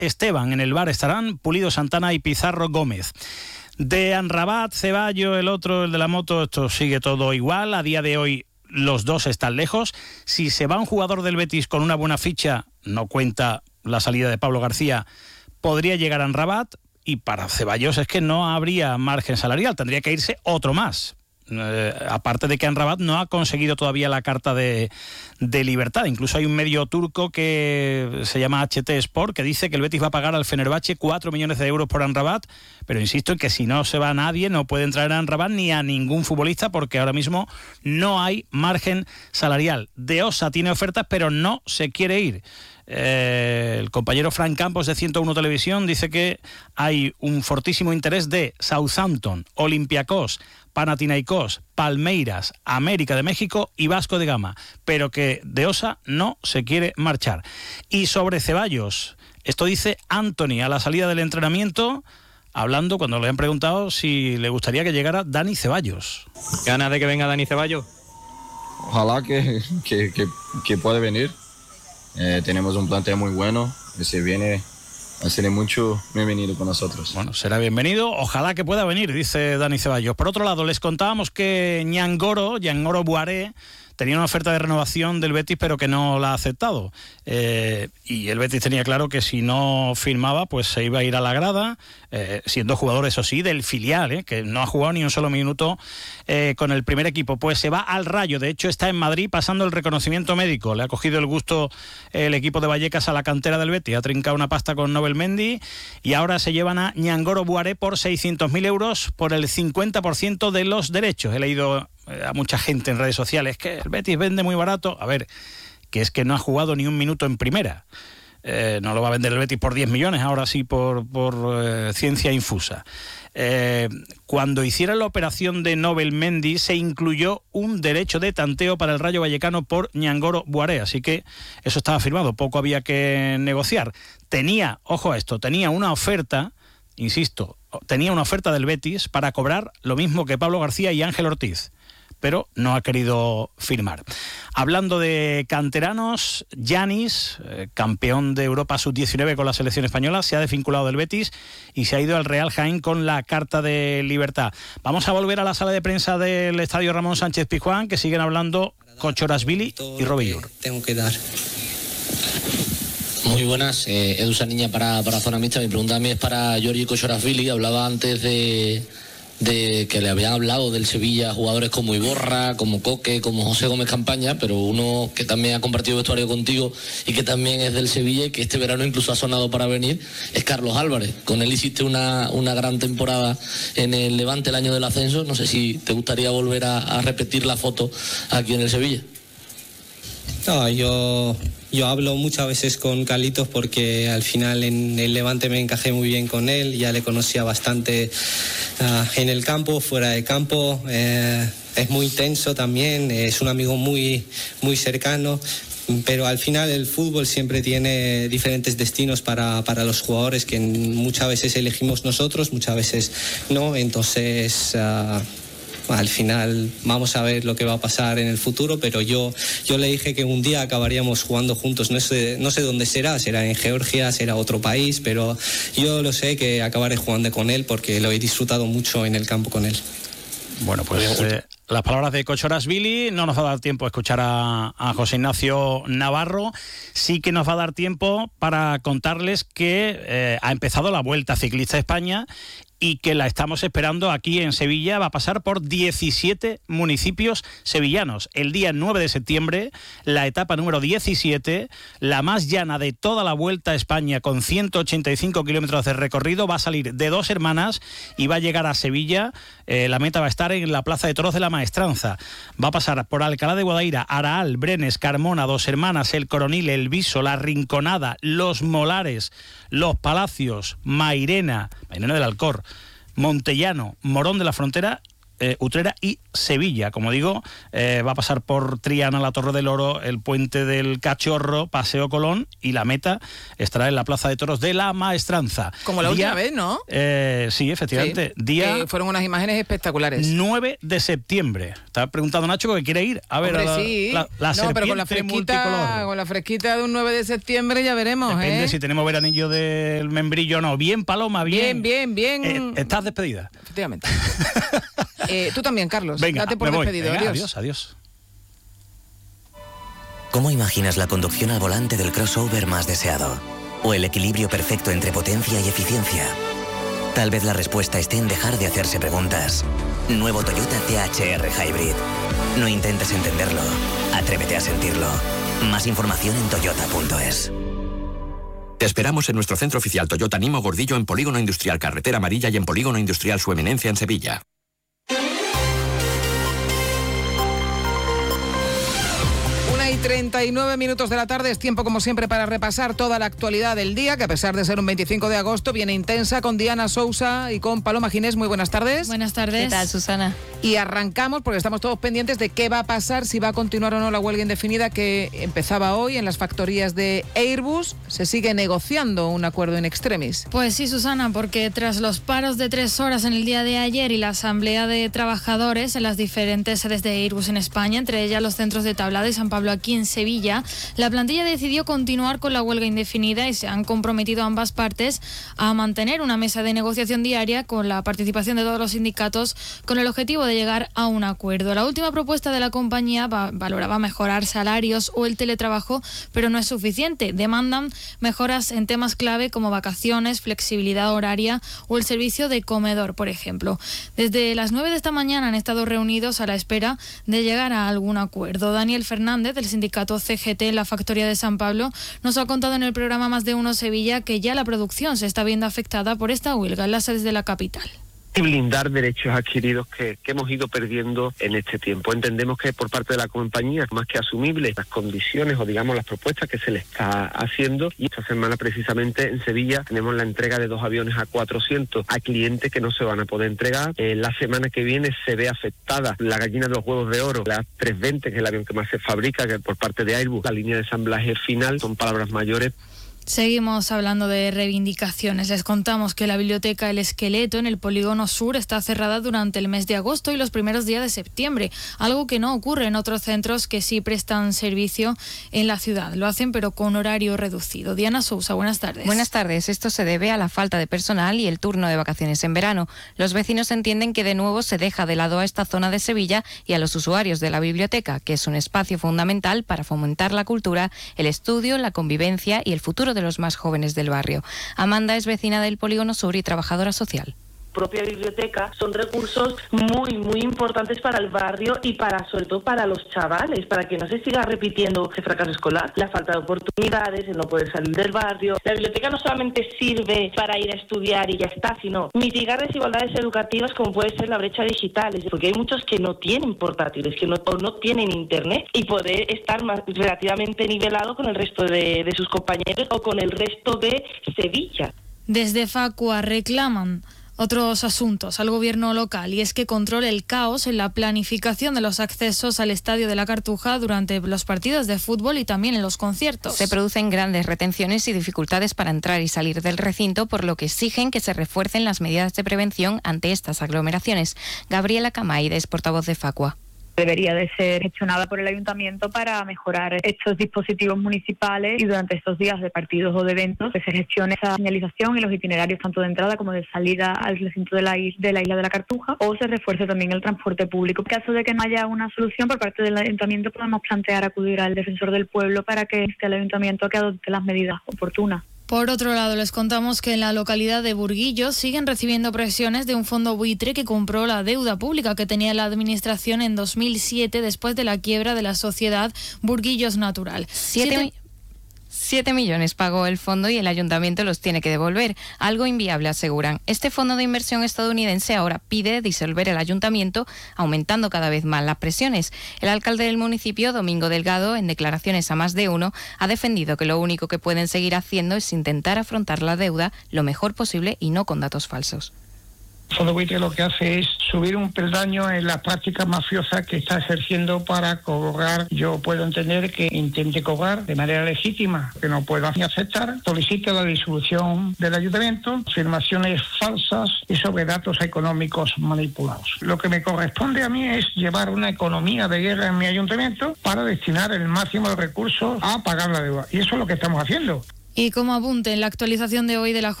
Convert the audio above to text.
Esteban. En el bar estarán Pulido, Santana y Pizarro Gómez. De Amrabat, Ceballos, el otro, el de la moto, esto sigue todo igual. A día de hoy los dos están lejos. Si se va un jugador del Betis con una buena ficha, no cuenta la salida de Pablo García, podría llegar a Amrabat, y para Ceballos es que no habría margen salarial, tendría que irse otro más. Aparte de que Amrabat no ha conseguido todavía la carta de libertad. Incluso hay un medio turco que se llama HT Sport que dice que el Betis va a pagar al Fenerbahce 4 millones de euros por Amrabat, pero insisto en que si no se va nadie, no pueden traer a Amrabat ni a ningún futbolista, porque ahora mismo no hay margen salarial. De Osa tiene ofertas, pero no se quiere ir. El compañero Frank Campos de 101 Televisión dice que hay un fortísimo interés de Southampton, Olympiacos, Panathinaikos, Palmeiras, América de México y Vasco de Gama, pero que de Osa no se quiere marchar. Y sobre Ceballos, esto dice Anthony a la salida del entrenamiento, hablando cuando le han preguntado si le gustaría que llegara Dani Ceballos. ¿Ganas de que venga Dani Ceballos? Ojalá que pueda venir. Tenemos un plantel muy bueno, que se viene a ser mucho bienvenido con nosotros. Bueno, será bienvenido, ojalá que pueda venir, dice Dani Ceballos. Por otro lado, les contábamos que Ñangoro Buaré tenía una oferta de renovación del Betis, pero que no la ha aceptado. Y el Betis tenía claro que si no firmaba, pues se iba a ir a la grada, siendo jugador, eso sí, del filial, que no ha jugado ni un solo minuto con el primer equipo. Pues se va al Rayo, de hecho está en Madrid pasando el reconocimiento médico. Le ha cogido el gusto el equipo de Vallecas a la cantera del Betis, ha trincado una pasta con Nobel Mendy y ahora se llevan a Ñangoro Buaré por 600.000 euros por el 50% de los derechos. He leído a mucha gente en redes sociales que el Betis vende muy barato. A ver, que es que no ha jugado ni un minuto en primera. No lo va a vender el Betis por 10 millones, ahora sí por ciencia infusa. Cuando hicieron la operación de Nobel Mendy se incluyó un derecho de tanteo para el Rayo Vallecano por Ñangoro Buaré, así que eso estaba firmado, poco había que negociar. Tenía, ojo a esto, tenía una oferta, insisto, tenía una oferta del Betis para cobrar lo mismo que Pablo García y Ángel Ortiz, pero no ha querido firmar. Hablando de canteranos, Yanis, campeón de Europa Sub-19 con la selección española, se ha desvinculado del Betis y se ha ido al Real Jaén con la carta de libertad. Vamos a volver a la sala de prensa del Estadio Ramón Sánchez Pizjuán, que siguen hablando Kochorashvili y Robillur. Tengo que dar. Muy buenas, Edu Saniña para Zona Mixta. Mi pregunta a mí es para Giorgi Kochorashvili. Hablaba antes de que le habían hablado del Sevilla jugadores como Iborra, como Coque, como José Gómez Campaña, pero uno que también ha compartido vestuario contigo y que también es del Sevilla y que este verano incluso ha sonado para venir, es Carlos Álvarez. Con él hiciste una gran temporada en el Levante el año del ascenso. No sé si te gustaría volver a repetir la foto aquí en el Sevilla. No, yo hablo muchas veces con Carlitos porque al final en el Levante me encajé muy bien con él, ya le conocía bastante en el campo, fuera de campo, es muy tenso también, es un amigo muy, muy cercano, pero al final el fútbol siempre tiene diferentes destinos para los jugadores que muchas veces elegimos nosotros, muchas veces no, entonces... al final vamos a ver lo que va a pasar en el futuro, pero yo le dije que un día acabaríamos jugando juntos. No sé dónde será en Georgia, será otro país, pero yo lo sé que acabaré jugando con él porque lo he disfrutado mucho en el campo con él. Bueno, pues las palabras de Kochorashvili. No nos va a dar tiempo a escuchar a José Ignacio Navarro. Sí que nos va a dar tiempo para contarles que ha empezado la Vuelta Ciclista a España y que la estamos esperando aquí en Sevilla. Va a pasar por 17 municipios sevillanos. El día 9 de septiembre, la etapa número 17, la más llana de toda la Vuelta a España, con 185 kilómetros de recorrido, va a salir de Dos Hermanas y va a llegar a Sevilla. La meta va a estar en la Plaza de Toros de la Maestranza. Va a pasar por Alcalá de Guadaira, Araal, Brenes, Carmona, Dos Hermanas, El Coronil, El Viso, La Rinconada, Los Molares, Los Palacios, Mairena del Alcor, Montellano, Morón de la Frontera Utrera y Sevilla. Como digo, va a pasar por Triana, la Torre del Oro, el Puente del Cachorro, Paseo Colón, y la meta estará en la Plaza de Toros de la Maestranza. Como la última vez, ¿no? Sí, efectivamente. Sí. Fueron unas imágenes espectaculares. 9 de septiembre. Estaba preguntando Nacho que quiere ir a ver. Hombre, la no, pero con la fresquita de un 9 de septiembre ya veremos. Depende si tenemos veranillo del membrillo o no. Bien, Paloma, bien. Bien. Estás despedida. Efectivamente. Tú también, Carlos. Venga, date por despedido. Venga, adiós. Adiós. ¿Cómo imaginas la conducción al volante del crossover más deseado? ¿O el equilibrio perfecto entre potencia y eficiencia? Tal vez la respuesta esté en dejar de hacerse preguntas. Nuevo Toyota CHR Hybrid. No intentes entenderlo. Atrévete a sentirlo. Más información en toyota.es. Te esperamos en nuestro centro oficial Toyota Nimo Gordillo en Polígono Industrial Carretera Amarilla y en Polígono Industrial Su Eminencia en Sevilla. Y 39 minutos de la tarde, es tiempo como siempre para repasar toda la actualidad del día, que a pesar de ser un 25 de agosto viene intensa, con Diana Sousa y con Paloma Ginés. Muy buenas tardes. Buenas tardes. ¿Qué tal, Susana? Y arrancamos porque estamos todos pendientes de qué va a pasar, si va a continuar o no la huelga indefinida que empezaba hoy en las factorías de Airbus. Se sigue negociando un acuerdo in extremis. Pues sí, Susana, porque tras los paros de 3 horas en el día de ayer y la asamblea de trabajadores en las diferentes sedes de Airbus en España, entre ellas los centros de Tablada y San Pablo aquí en Sevilla, la plantilla decidió continuar con la huelga indefinida y se han comprometido ambas partes a mantener una mesa de negociación diaria con la participación de todos los sindicatos con el objetivo de llegar a un acuerdo. La última propuesta de la compañía valoraba mejorar salarios o el teletrabajo, pero no es suficiente. Demandan mejoras en temas clave como vacaciones, flexibilidad horaria o el servicio de comedor, por ejemplo. Desde las 9 de esta mañana han estado reunidos a la espera de llegar a algún acuerdo. Daniel Fernández, del sindicato CGT en la factoría de San Pablo, nos ha contado en el programa Más de Uno Sevilla que ya la producción se está viendo afectada por esta huelga en las sedes de la capital. Y blindar derechos adquiridos que hemos ido perdiendo en este tiempo. Entendemos que por parte de la compañía más que asumible las condiciones o digamos las propuestas que se le está haciendo, y esta semana precisamente en Sevilla tenemos la entrega de 2 aviones A400 a clientes que no se van a poder entregar. La semana que viene se ve afectada la gallina de los huevos de oro, la 320, que es el avión que más se fabrica, que por parte de Airbus, la línea de ensamblaje final, son palabras mayores. Seguimos hablando de reivindicaciones. Les contamos que la biblioteca El Esqueleto en el Polígono Sur está cerrada durante el mes de agosto y los primeros días de septiembre, algo que no ocurre en otros centros que sí prestan servicio en la ciudad. Lo hacen pero con horario reducido. Diana Sousa, buenas tardes. Buenas tardes. Esto se debe a la falta de personal y el turno de vacaciones en verano. Los vecinos entienden que de nuevo se deja de lado a esta zona de Sevilla y a los usuarios de la biblioteca, que es un espacio fundamental para fomentar la cultura, el estudio, la convivencia y el futuro de los más jóvenes del barrio. Amanda es vecina del Polígono Sur y trabajadora social. Propia biblioteca son recursos muy importantes para el barrio y sobre todo para los chavales, para que no se siga repitiendo ese fracaso escolar, la falta de oportunidades, el no poder salir del barrio. La biblioteca no solamente sirve para ir a estudiar y ya está, sino mitigar desigualdades educativas como puede ser la brecha digital, porque hay muchos que no tienen portátiles, que no tienen internet, y poder estar relativamente nivelado con el resto de sus compañeros o con el resto de Sevilla. Desde Facua reclaman otros asuntos al gobierno local, y es que controle el caos en la planificación de los accesos al Estadio de la Cartuja durante los partidos de fútbol y también en los conciertos. Se producen grandes retenciones y dificultades para entrar y salir del recinto, por lo que exigen que se refuercen las medidas de prevención ante estas aglomeraciones. Gabriela Camaides, portavoz de Facua. Debería de ser gestionada por el ayuntamiento para mejorar estos dispositivos municipales, y durante estos días de partidos o de eventos que se gestione esa señalización y los itinerarios tanto de entrada como de salida al recinto de la isla de la Cartuja, o se refuerce también el transporte público. En caso de que no haya una solución por parte del ayuntamiento, podemos plantear acudir al defensor del pueblo para que inste al ayuntamiento a que adopte las medidas oportunas. Por otro lado, les contamos que en la localidad de Burguillos siguen recibiendo presiones de un fondo buitre que compró la deuda pública que tenía la administración en 2007 después de la quiebra de la sociedad Burguillos Natural. 7 millones pagó el fondo y el ayuntamiento los tiene que devolver. Algo inviable, aseguran. Este fondo de inversión estadounidense ahora pide disolver el ayuntamiento, aumentando cada vez más las presiones. El alcalde del municipio, Domingo Delgado, en declaraciones a Más de Uno, ha defendido que lo único que pueden seguir haciendo es intentar afrontar la deuda lo mejor posible y no con datos falsos. Fondo Buitre lo que hace es subir un peldaño en las prácticas mafiosas que está ejerciendo para cobrar. Yo puedo entender que intente cobrar de manera legítima, que no puedo ni aceptar, solicite la disolución del ayuntamiento, afirmaciones falsas y sobre datos económicos manipulados. Lo que me corresponde a mí es llevar una economía de guerra en mi ayuntamiento para destinar el máximo de recursos a pagar la deuda. Y eso es lo que estamos haciendo. Y como apunte, en la actualización de hoy de la